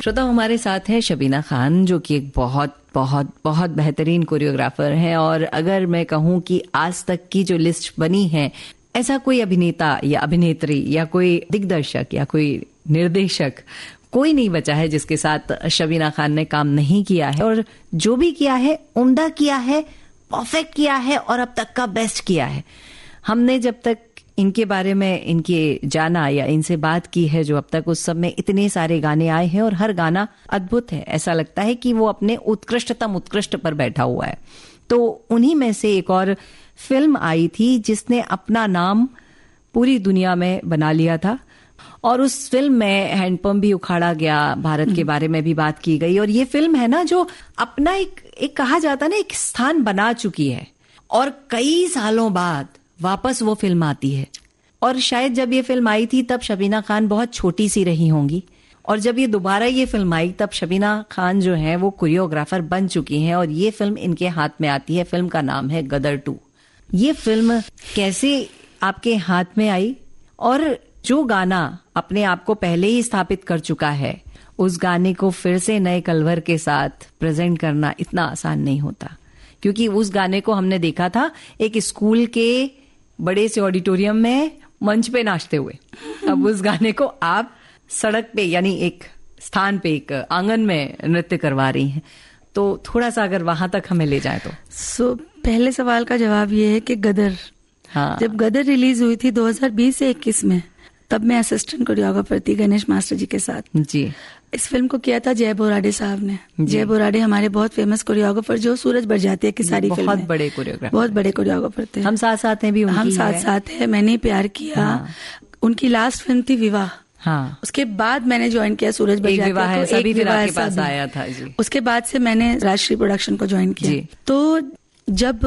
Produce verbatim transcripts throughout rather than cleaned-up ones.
श्रोता, हमारे साथ है शबीना खान, जो कि एक बहुत बहुत बहुत बेहतरीन कोरियोग्राफर हैं। और अगर मैं कहूं कि आज तक की जो लिस्ट बनी है, ऐसा कोई अभिनेता या अभिनेत्री या कोई दिग्दर्शक या कोई निर्देशक कोई नहीं बचा है जिसके साथ शबीना खान ने काम नहीं किया है। और जो भी किया है, उम्दा किया है, परफेक्ट किया है और अब तक का बेस्ट किया है। हमने जब तक इनके बारे में इनके जाना या इनसे बात की है, जो अब तक उस सब में इतने सारे गाने आए हैं और हर गाना अद्भुत है। ऐसा लगता है कि वो अपने उत्कृष्टतम उत्कृष्ट पर बैठा हुआ है। तो उन्हीं में से एक और फिल्म आई थी जिसने अपना नाम पूरी दुनिया में बना लिया था, और उस फिल्म में हैंडपंप भी उखाड़ा गया, भारत के बारे में भी बात की गई। और ये फिल्म है ना, जो अपना एक एक कहा जाता है ना, एक स्थान बना चुकी है, और कई सालों बाद वापस वो फिल्म आती है। और शायद जब ये फिल्म आई थी तब शबीना खान बहुत छोटी सी रही होंगी, और जब ये दोबारा ये फिल्म आई तब शबीना खान जो है वो कोरियोग्राफर बन चुकी हैं, और ये फिल्म इनके हाथ में आती है। फिल्म का नाम है गदर टू। ये फिल्म कैसे आपके हाथ में आई, और जो गाना अपने आप को पहले ही स्थापित कर चुका है, उस गाने को फिर से नए कलवर के साथ प्रेजेंट करना इतना आसान नहीं होता। क्योंकि उस गाने को हमने देखा था एक स्कूल के बड़े से ऑडिटोरियम में मंच पे नाचते हुए। अब उस गाने को आप सड़क पे, यानी एक स्थान पे, एक आंगन में नृत्य करवा रही हैं। तो थोड़ा सा अगर वहां तक हमें ले जाए तो। सो so, पहले सवाल का जवाब ये है कि गदर, हाँ, जब गदर रिलीज हुई थी दो हज़ार बीस से इक्कीस में, तब मैं असिस्टेंट कोरियोग्राफर थी गणेश मास्टर जी के साथ। जी, इस फिल्म को किया था जय बोराडे साहब ने। जय बोराडे हमारे बहुत फेमस कोरियोग्राफर, जो सूरज बरजातिया की सारी फिल्म, बहुत बड़े कोरियोग्राफर, बहुत बड़े कोरियोग्राफर थे। हम साथ साथ हैं भी, हम साथ साथ हैं। मैंने प्यार किया, हाँ। उनकी लास्ट फिल्म थी विवाह, हाँ। उसके बाद मैंने ज्वाइन किया सूरज बरजातिया को, एक विवाह के पास आया था जी। उसके बाद से मैंने राजश्री प्रोडक्शन को ज्वाइन किया। तो जब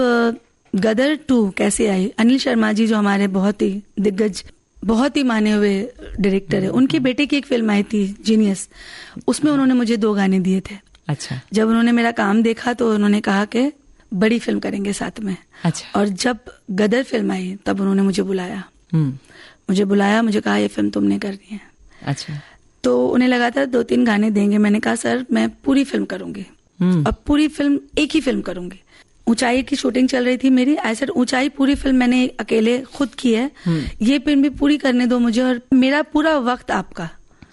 गदर टू कैसे आई, अनिल शर्मा जी जो हमारे बहुत ही दिग्गज, बहुत ही माने हुए डायरेक्टर है, उनके बेटे की एक फिल्म आई थी जीनियस, उसमें उन्होंने मुझे दो गाने दिए थे। अच्छा। जब उन्होंने मेरा काम देखा तो उन्होंने कहा कि बड़ी फिल्म करेंगे साथ में। अच्छा। और जब गदर फिल्म आई तब उन्होंने मुझे बुलाया, मुझे बुलाया मुझे कहा ये फिल्म तुमने करनी है। अच्छा। तो उन्हें लगा था दो तीन गाने देंगे। मैंने कहा सर मैं पूरी फिल्म करूंगी, और पूरी फिल्म एक ही फिल्म करूंगी। ऊंचाई की शूटिंग चल रही थी मेरी, ऐसा ऊंचाई पूरी फिल्म मैंने अकेले खुद की है, ये फिल्म भी पूरी करने दो मुझे, और मेरा पूरा वक्त आपका।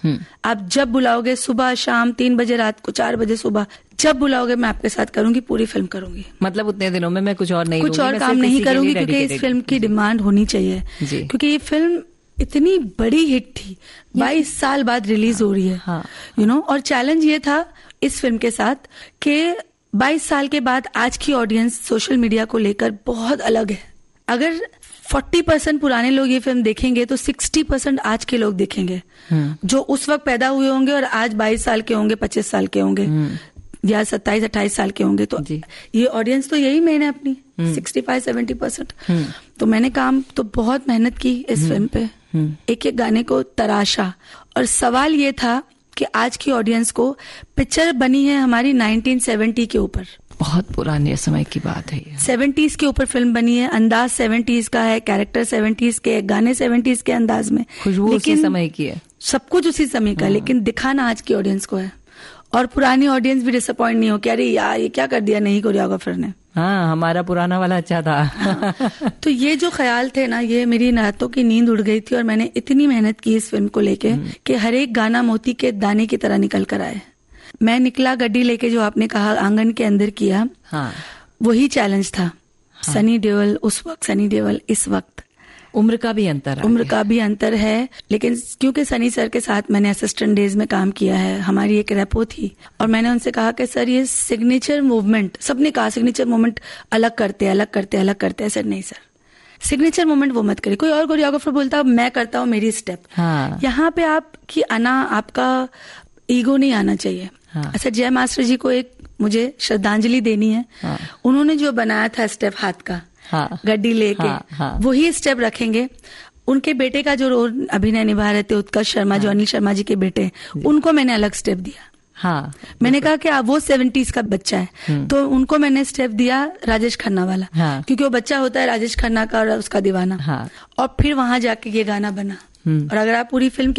आप जब बुलाओगे, सुबह शाम, तीन बजे रात को, चार बजे सुबह, जब बुलाओगे मैं आपके साथ करूंगी, पूरी फिल्म करूंगी। मतलब उतने दिनों में मैं कुछ और नहीं कुछ और काम नहीं करूंगी, क्योंकि इस फिल्म की डिमांड होनी चाहिए, क्योंकि ये फिल्म इतनी बड़ी हिट थी, बाईस साल बाद रिलीज हो रही है, यू नो। और चैलेंज ये था इस फिल्म के साथ कि बाईस साल के बाद आज की ऑडियंस सोशल मीडिया को लेकर बहुत अलग है। अगर चालीस परसेंट पुराने लोग ये फिल्म देखेंगे तो साठ परसेंट आज के लोग देखेंगे, जो उस वक्त पैदा हुए होंगे और आज बाईस साल के होंगे, पच्चीस साल के होंगे, या सत्ताईस अट्ठाईस साल के होंगे। तो ये ऑडियंस तो यही मैंने अपनी सिक्सटी फाइव सेवेंटी परसेंट। तो मैंने काम तो बहुत मेहनत की इस फिल्म पे, एक एक गाने को तराशा। और सवाल ये था कि आज की ऑडियंस को, पिक्चर बनी है हमारी नाइनटीन सेवेंटी के ऊपर, बहुत पुराने समय की बात है ये। सेवेंटीज के ऊपर फिल्म बनी है, अंदाज सेवेंटीज का है, कैरेक्टर सेवेंटीज के, गाने सेवेंटीज के अंदाज में, खुशबू उसी समय की है, सब कुछ उसी समय का, लेकिन दिखाना आज की ऑडियंस को है। और पुरानी ऑडियंस भी डिसअपॉइंट नहीं हो कि अरे यार ये क्या कर दिया नई कोरियोग्राफर ने, हाँ हमारा पुराना वाला अच्छा था। हाँ। तो ये जो ख्याल थे ना, ये मेरी रातों की नींद उड़ गई थी, और मैंने इतनी मेहनत की इस फिल्म को लेके कि हर एक गाना मोती के दाने की तरह निकल कर आए। मैं निकला गड्डी लेके, जो आपने कहा आंगन के अंदर किया, हाँ। वही चैलेंज था। हाँ। सनी देओल उस वक्त, सनी देओल इस वक्त, उम्र का भी अंतर उम्र का भी अंतर है, लेकिन क्योंकि सनी सर के साथ मैंने असिस्टेंट डेज में काम किया है, हमारी एक रेपो थी, और मैंने उनसे कहा कि सर ये सिग्नेचर मूवमेंट, सबने कहा सिग्नेचर मूवमेंट अलग करते अलग करते अलग करते हैं। सर नहीं सर, सिग्नेचर मूवमेंट वो मत करिए। कोई और कोरियोग्राफर बोलता मैं करता हूँ मेरी स्टेप, हाँ। यहाँ पे आपकी आना, आपका ईगो नहीं आना चाहिए। हाँ। अच्छा, जय मास्टर जी को एक मुझे श्रद्धांजलि देनी है। हाँ। उन्होंने जो बनाया था स्टेप हाथ का, हाँ। गड्डी लेके, हाँ, हाँ। वही स्टेप रखेंगे। उनके बेटे का जो रोल अभिनय निभा रहे थे उत्कर्ष शर्मा, हाँ। जो अनिल शर्मा जी के बेटे, उनको मैंने अलग स्टेप दिया। हाँ। मैंने कहा कि आप वो सेवेंटीज का बच्चा है, तो उनको मैंने स्टेप दिया राजेश खन्ना वाला, हाँ। क्योंकि वो बच्चा होता है राजेश खन्ना का और उसका दीवाना, हाँ। और फिर वहां जाके ये गाना बना। और अगर आप पूरी फिल्म